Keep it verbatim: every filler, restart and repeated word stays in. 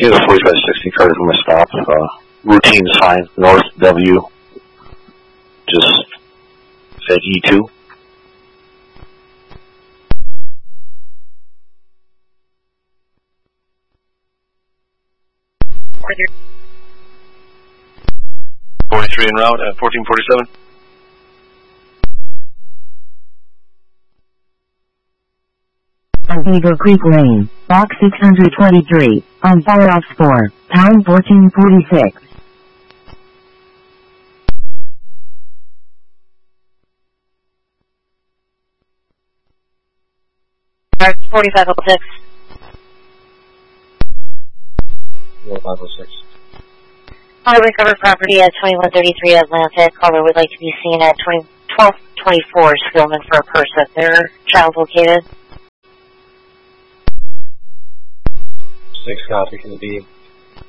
get a forty-five sixty card from a stop. Uh, routine sign, North W. Just said E two. forty-three en route at fourteen forty-seven. On Beaver Creek Lane, box six hundred twenty-three, on fire off four, pound fourteen forty-six. forty-five oh six. forty-five oh six. I recovered property at twenty-one thirty-three Atlantic. Caller would like to be seen at twelve twenty-four Skillman for a purse at their child located. Six copy from the B.